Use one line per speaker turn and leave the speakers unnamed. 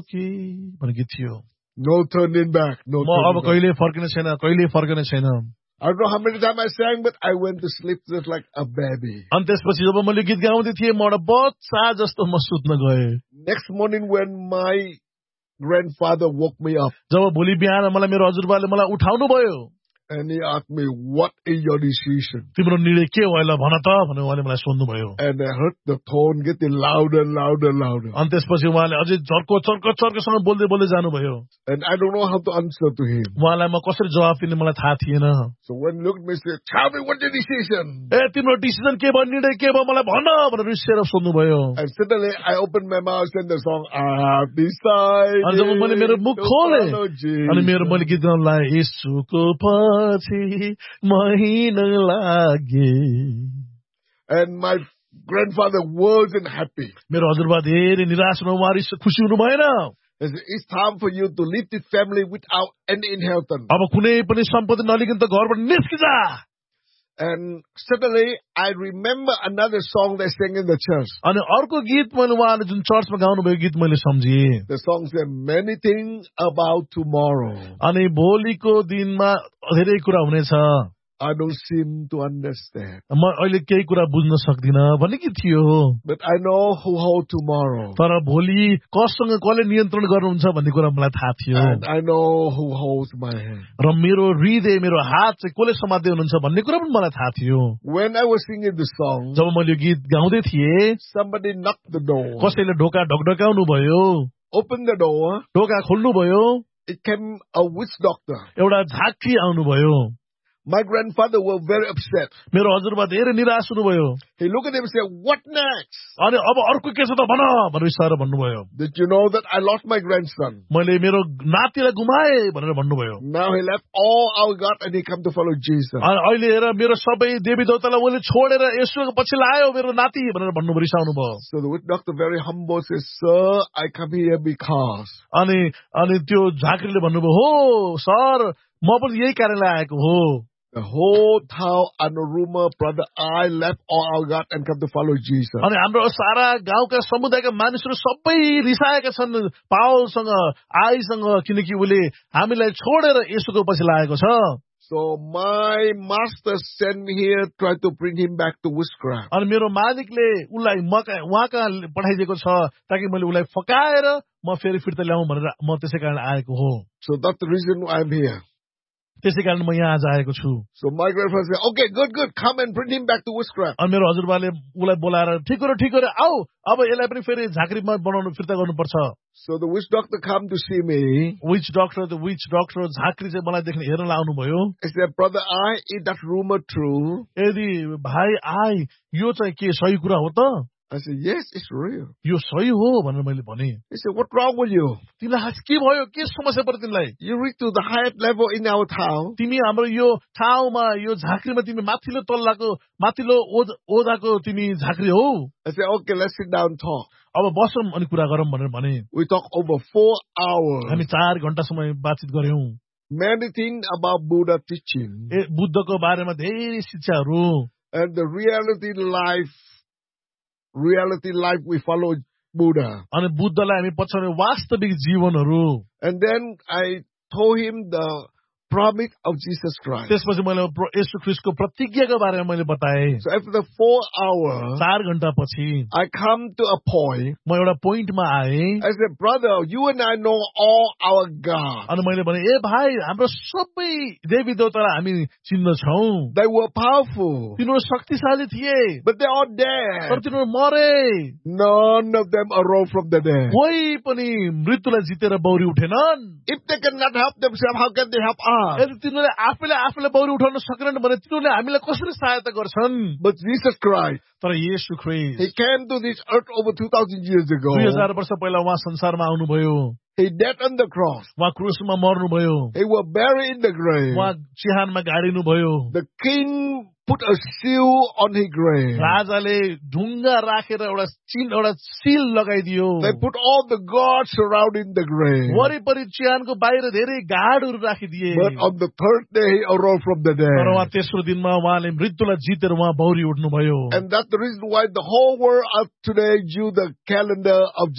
कि भन्ने गीत थियो।
No turning back. No
म अब
turning back.
कहिले फर्किने छैन, कहिले फर्किने छैन।
I don't know how many times I sang, but I went to sleep just like a baby.
अनि त्यसपछि जब मैले गीत गाउँदै थिएँ, म एउटा बच्चा जस्तो म सुत्न गएँ।
Next morning when my grandfather woke me up
जब भोलि बिहान मलाई मेरो हजुरबाले मलाई उठाउनु भयो
and he asked me, what is your decision?
तिम्रो निर्णय के भयो ल भन त भनेर उहाँले मलाई सोध्नु भयो।
And I heard the tone getting louder, louder, louder.
अनि त्यसपछि उहाँले अझै चर्कोसँग बोल्दै जानुभयो।
And I don't know how to answer to him.
उहाँलाई म कसरी जवाफ दिने मलाई थाहा थिएन।
So when he looked at me, he said, tell me what the decision?
ए तिम्रो डिसिजन के भयो, निर्णय के भयो मलाई भन भनेर रिसेर सोध्नु भयो।
And suddenly I opened my mouth and the song, I've decided.
अनि जब मैले मेरो मुख खोले अनि मैले गीत गाउन लाए, यीशुको पछि महिन लागे।
And my grandfather wasn't happy.
मेरो हजुरबा धेरै निराश हुनु, उहाँ खुसी हुनु भएन।
He said, it's time for you to leave this family without any inheritance.
अब कुनै पनि सम्पत्ति नलिकन त घरबाट निस्किजा।
And suddenly I remember another song they sang in the church.
अनि अर्को गीत मैले उहाँले जुन चर्चमा गाउनु भएको गीत मैले सम्झेँ।
The song said many things about tomorrow.
अनि भोलिको दिनमा धेरै कुरा हुनेछ,
I don't seem to understand.
म अहिले केही कुरा बुझ्न सक्दिन भन्ने गीत थियो।
But I know who holds tomorrow.
तर भोलि कससँग कसले नियन्त्रण गर्नुहुन्छ भन्ने कुरा मलाई थाहा थियो।
And I know who holds my hand.
र मेरो हृदय मेरो हात चाहिँ कसले समात्दै हुनुहुन्छ भन्ने कुरा पनि मलाई थाहा थियो।
When I was singing the song,
जब मैले गीत गाउँदै थिएँ,
somebody knocked the door.
कसैले ढोका ढकढकाउनु भयो,
Opened the door.
ढोका खोल्नु भयो,
It came a witch doctor.
एउटा झाँक्री आउनुभयो।
My grandfather was very upset.
मेरो हजुरबा धेरै निराश हुनुभयो।
He looked at him and said, what next?
अनि अब अर्को के छ त भन भनेर इसारा भन्नुभयो।
Did you know that I lost my grandson?
मैले मेरो नातिलाई गुमाए भनेर भन्नुभयो।
Now he left all our God and he come to follow Jesus.
अनि अहिले हेर मेरो सबै देवी देवतालाई उसले छोडेर यसोको पछि लायो मेरो नाति भनेर भन्नु रिसाउनु भयो।
So the witch doctor very humble says, sir, I come here because.
अनि त्यो झाँक्रीले भन्नुभयो, हो सर म पनि यही कारणले आएको हो।
The whole town and the rumor, brother, I left all our God and come to follow Jesus.
अनि हाम्रो सारा गाउँका समुदायका मानिसहरू सबै रिसाएका छन् पावलसँग आईसँग, किनकि उसले हामीलाई छोडेर यसोको पछि लागेको छ।
So my master sent me here, try to bring him back to witchcraft.
अनि मेरो मालिकले उसलाई उहाँ कहाँ पठाइदिएको छ ताकि मैले उसलाई फकाएर म फेरि फिर्ता ल्याउँ भनेर म त्यसै कारण आएको हो।
So that's the reason I'm here.
त्यसै कारण म यहाँ आज आएको छु।
So my grandfather said, okay, good, come and bring him back to witchcraft.
अनि मेरो हजुरबाले उसलाई बोलाएर ठिक गरे आऊ अब यसलाई पनि फेरि झाँक्रीमा बनाउनु फिर्ता गर्नुपर्छ।
So the witch doctor come to see me.
Which doctor झाँक्री चाहिँ मलाई देख्न हेर्न आउनु भयो।
He said, brother, is that rumor true?
यदि भाइ आई यो चाहिँ के सही कुरा हो त?
I said, yes, it's real.
यो सही हो भनेर मैले भने।
He said, what's wrong with you?
तिमीलाई के भयो, के समस्या पर्यो तिमीलाई?
You reach to the highest level in our town.
तिमी हाम्रो यो ठाउँमा यो झाँक्रीमा तिमी माथिल्लो तल्लाको माथिल्लो ओदाको तिमी झाँक्री हौ।
I said, okay, let's sit down and talk.
अब बसौँ अनि कुरा गरौँ भनेर भने।
We talked over 4 hours.
हामी 4 घण्टासम्म बातचित गर्यौं।
Many things about Buddha teaching.
बुद्धको बारेमा धेरै शिक्षाहरू।
And the reality life we follow Buddha.
अनि बुद्धलाई हामी पछाउने वास्तविक जीवनहरू।
And then I told him the promise of Jesus Christ.
त्यसपछि मैले येशू ख्रीष्टको प्रतिज्ञाको बारेमा मैले बताएँ।
So after the 4 hours,
4 घण्टापछि
I come to a point.
म एउटा पोइन्टमा आएँ।
I said, brother, you and I know all our God.
अनि मैले भने ए भाइ हाम्रो सबै देवी देवतालाई हामी चिन्दछौँ।
They were powerful.
तिनीहरू शक्तिशाली थिए।
But they all dead.
तर तिनीहरू मरे।
None of them arose from the dead.
कोही पनि मृत्युलाई जितेर बौरी उठेनन्।
If they cannot help themselves, how can they help us?
यदि तिनीहरूले आफूले बौरी उठाउन सकेनन् भने तिनीहरूले हामीलाई कसरी सहायता गर्छन्?
But Jesus Christ,
तर येशू ख्रीष्ट
He came to this earth over 2,000 years ago.
2000 वर्ष पहिला उहाँ संसारमा आउनुभयो।
He died on the cross.
उहाँ क्रुसमा मर्नुभयो।
He was buried in the grave.
उहाँ चिहानमा गाडिनुभयो।
The king put a seal on his grave.
राजाले ढुङ्गा राखेर एउटा seal लगाइदियो।
They put all the gods surrounding the grave.
वरिपरि चिहानको बाहिर धेरै गाडहरू राखिदिए।
But on the third day he arose from the dead.
तर उहाँ तेस्रो दिनमा उहाँले मृत्युलाई जितेर उहाँ बौरी उठ्नुभयो।
And that's the reason why the whole world of today use the calendar of